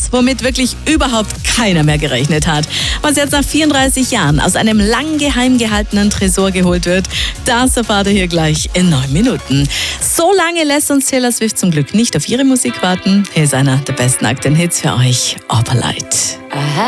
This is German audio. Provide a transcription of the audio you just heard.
womit wirklich überhaupt keiner mehr gerechnet hat. Was jetzt nach 34 Jahren aus einem lang geheim gehaltenen Tresor geholt wird, das erfahrt ihr hier gleich in 9 Minuten. So lange lässt uns Taylor Swift zum Glück nicht auf ihre Musik warten. Hier ist einer der besten aktuellen Hits für euch, Opalite.